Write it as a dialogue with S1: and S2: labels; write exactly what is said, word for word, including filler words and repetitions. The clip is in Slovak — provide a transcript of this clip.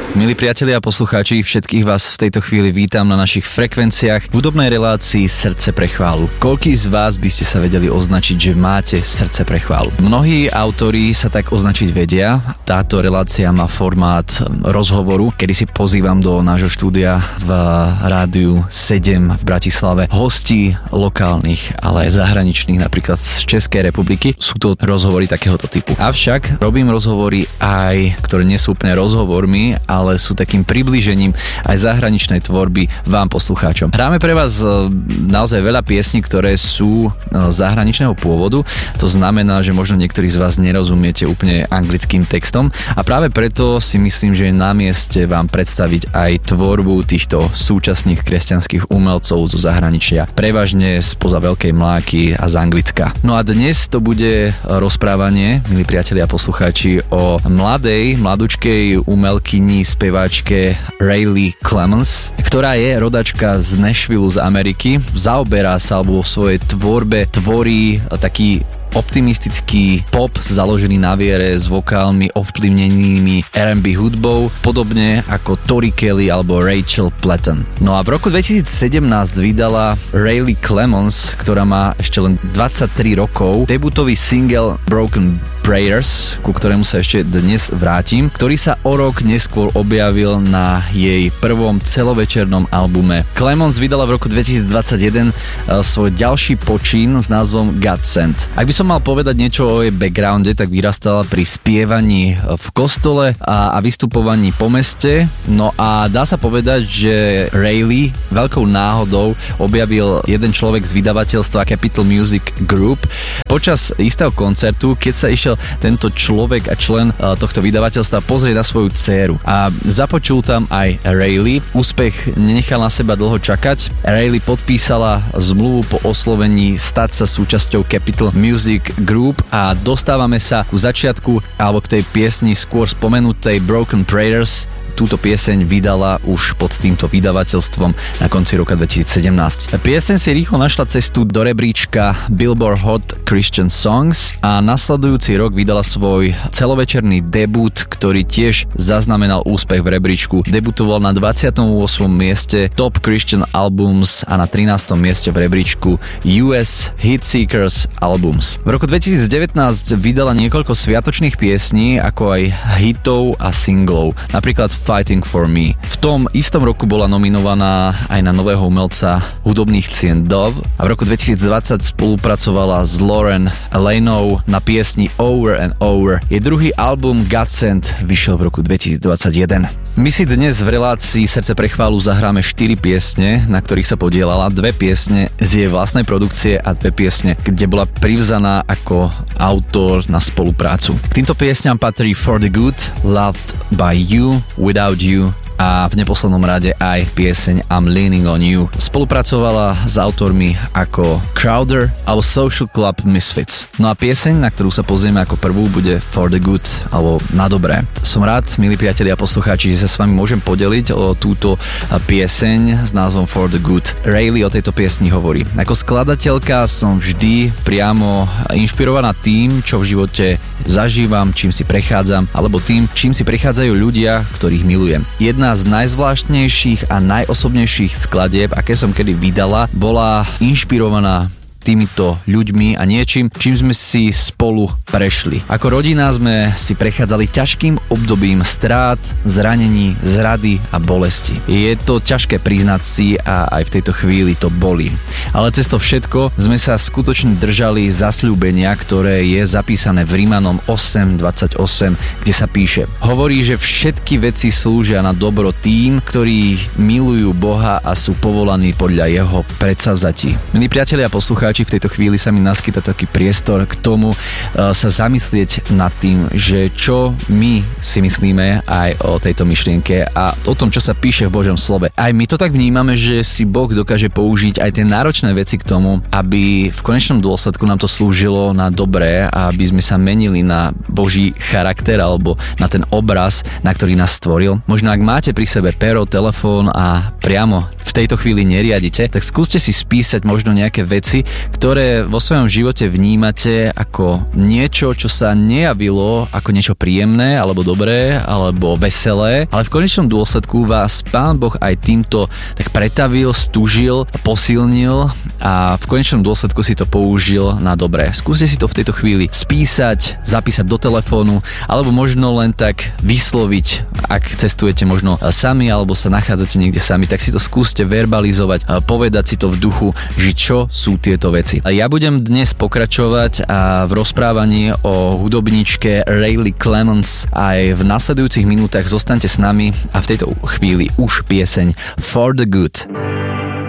S1: Milí priatelia a poslucháči, všetkých vás v tejto chvíli vítam na našich frekvenciách v hudobnej relácii Srdce pre chválu. Koľký z vás by ste sa vedeli označiť, že máte srdce pre chválu? Mnohí autori sa tak označiť vedia. Táto relácia má formát rozhovoru, kedy si pozývam do nášho štúdia v rádiu sedem v Bratislave hostí lokálnych, ale aj zahraničných, napríklad z Českej republiky. Sú to rozhovory takéhoto typu. Avšak robím rozhovory aj, ktoré nie sú úplne rozhovormi, ale ale sú takým priblížením aj zahraničnej tvorby vám poslucháčom. Hráme pre vás naozaj veľa piesní, ktoré sú zahraničného pôvodu. To znamená, že možno niektorí z vás nerozumiete úplne anglickým textom a práve preto si myslím, že je na mieste vám predstaviť aj tvorbu týchto súčasných kresťanských umelcov zo zahraničia, prevažne spoza Veľkej Mláky a z Anglicka. No a dnes to bude rozprávanie, milí priatelia a poslucháči, o mladej, mladučkej umelkyni, speváčke Riley Clemons, ktorá je rodačka z Nashville z Ameriky. Zaoberá sa alebo vo svojej tvorbe tvorí taký optimistický pop založený na viere s vokálmi ovplyvnenými er end bí hudbou, podobne ako Tori Kelly alebo Rachel Platten. No a v roku dvetisícsedemnásť vydala Riley Clemons, ktorá má ešte len dvadsaťtri rokov, debutový single Broken Prayers, ku ktorému sa ešte dnes vrátim, ktorý sa o rok neskôr objavil na jej prvom celovečernom albume. Clemons vydala v roku dvetisícdvadsaťjeden svoj ďalší počin s názvom God Sent. Ak by som mal povedať niečo o jej backgrounde, tak vyrastala pri spievaní v kostole a, a vystupovaní po meste. No a dá sa povedať, že Riley veľkou náhodou objavil jeden človek z vydavateľstva Capitol Music Group počas istého koncertu, keď sa išiel tento človek a člen tohto vydavateľstva pozrieť na svoju dcéru. A započul tam aj Riley. Úspech nenechal na seba dlho čakať. Riley podpísala zmluvu po oslovení stať sa súčasťou Capitol Music Group a dostávame sa ku začiatku alebo k tej piesni skôr spomenutej Broken Prayers. Túto pieseň vydala už pod týmto vydavateľstvom na konci roka dvetisícsedemnásť. Pieseň si rýchlo našla cestu do rebríčka Billboard Hot Christian Songs a nasledujúci rok vydala svoj celovečerný debut, ktorý tiež zaznamenal úspech v rebríčku. Debutoval na dvadsiatom ôsmom mieste Top Christian Albums a na trinástom mieste v rebríčku ú es Hitseekers Albums. V roku dvetisícdevätnásť vydala niekoľko sviatočných piesní, ako aj hitov a singlov. Napríklad Fighting for Me. V tom istom roku bola nominovaná aj na nového umelca hudobných cien Dove a v roku dvetisícdvadsať spolupracovala s Lauren Alanou na piesni Over and Over. Jej druhý album God Sent vyšiel v roku dvetisícdvadsaťjeden. My si dnes v relácii Srdce pre chválu zahráme štyri piesne, na ktorých sa podielala, dve piesne z jej vlastnej produkcie a dve piesne, kde bola privzaná ako autor na spoluprácu. K týmto piesňam patrí For the Good, Loved by You, Without You a v neposlednom rade aj pieseň I'm Leaning on You. Spolupracovala s autormi ako Crowder alebo Social Club Misfits. No a pieseň, na ktorú sa pozrieme ako prvú, bude For the Good alebo Na dobré. Som rád, milí priatelia a poslucháči, že sa s vami môžem podeliť o túto pieseň s názvom For the Good. Riley o tejto piesni hovorí: ako skladateľka som vždy priamo inšpirovaná tým, čo v živote zažívam, čím si prechádzam, alebo tým, čím si prechádzajú ľudia, ktorých milujem. Jedna z najzvláštnejších a najosobnejších skladieb, aké som kedy vydala, bola inšpirovaná týmito ľuďmi a niečím, čím sme si spolu prešli. Ako rodina sme si prechádzali ťažkým obdobím strát, zranení, zrady a bolesti. Je to ťažké priznať si a aj v tejto chvíli to bolí. Ale cez to všetko sme sa skutočne držali zasľúbenia, ktoré je zapísané v Rímanom osem dvadsaťosem, kde sa píše: hovorí, že všetky veci slúžia na dobro tým, ktorí milujú Boha a sú povolaní podľa jeho predsavzatí. Milí priatelia a poslucháči, v tejto chvíli sa mi naskyta taký priestor k tomu uh, sa zamyslieť nad tým, že čo my si myslíme aj o tejto myšlienke a o tom, čo sa píše v Božom slove. Aj my to tak vnímame, že si Boh dokáže použiť aj tie náročné veci k tomu, aby v konečnom dôsledku nám to slúžilo na dobré a aby sme sa menili na Boží charakter alebo na ten obraz, na ktorý nás stvoril. Možno ak máte pri sebe pero, telefón a priamo v v tejto chvíli neriadite, tak skúste si spísať možno nejaké veci, ktoré vo svojom živote vnímate ako niečo, čo sa nejavilo ako niečo príjemné, alebo dobré, alebo veselé, ale v konečnom dôsledku vás Pán Boh aj týmto tak pretavil, stúžil, posilnil a v konečnom dôsledku si to použil na dobré. Skúste si to v tejto chvíli spísať, zapísať do telefónu, alebo možno len tak vysloviť, ak cestujete možno sami, alebo sa nachádzate niekde sami, tak si to skúste verbalizovať, povedať si to v duchu, že čo sú tieto veci. A ja budem dnes pokračovať a v rozprávaní o hudobníčke Riley Clemons aj v nasledujúcich minútach zostaňte s nami a v tejto chvíli už pieseň For the Good.